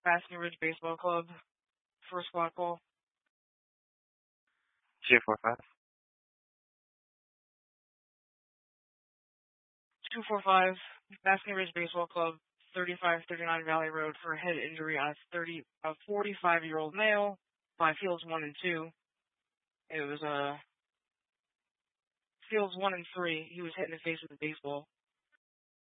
Basking Ridge Baseball Club for a squad call. 245. 245, Basking Ridge Baseball Club, 3539 Valley Road for a head injury on a 45-year-old male by fields 1 and 2. It was fields 1 and 3. He was hit in the face with a baseball.